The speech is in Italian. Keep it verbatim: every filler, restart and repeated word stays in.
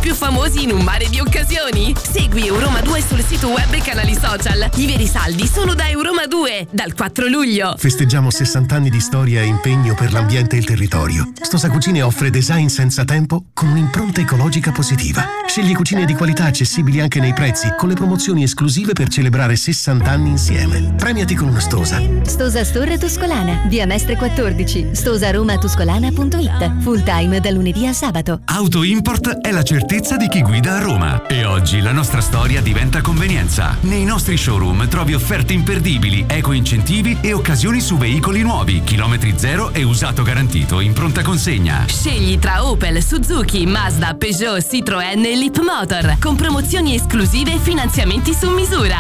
più famosi in un mare di occasioni. Segui Euroma due sul sito web e canali social. I veri saldi solo da Euroma due, dal quattro luglio. Festeggiamo sessanta anni di storia e impegno per l'ambiente e il territorio. Stosa Cucine offre design senza tempo con un'impronta ecologica positiva. Scegli cucine di qualità accessibili anche nei prezzi, con le promozioni esclusive per celebrare sessanta anni insieme. Premiati con una Stosa. Stosa Store Tuscolana, via Mestre quattordici, stosa roma tuscolana punto it. Full time da lunedì a sabato. Auto Import è la certezza di chi guida a Roma. E oggi la nostra storia diventa convenienza. Nei nostri showroom trovi offerte imperdibili, eco incentivi e occasioni su veicoli nuovi, chilometri zero e usato garantito in pronta consegna. Scegli tra Opel, Suzuki, Mazda, Peugeot, Citroën e Leapmotor, con promozioni esclusive e finanziamenti su misura.